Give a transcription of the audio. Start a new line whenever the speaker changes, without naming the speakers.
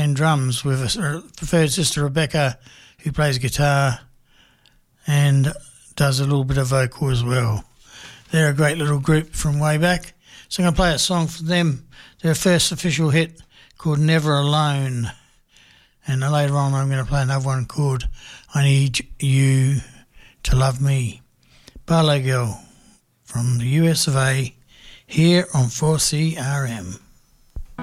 and drums with her preferred sister Rebecca, who plays guitar and does a little bit of vocal as well. They're a great little group from way back. So I'm going to play a song for them, their first official hit called Never Alone. And later on I'm going to play another one called I Need You to Love Me. Barlow Girl from the US of A here on 4CRM.